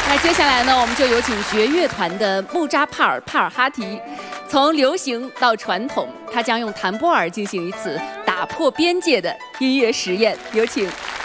那接下来呢，我们就有请爵乐团的穆扎帕尔·帕尔哈提，从流行到传统，他将用弹拨尔进行一次打破边界的音乐实验。有请。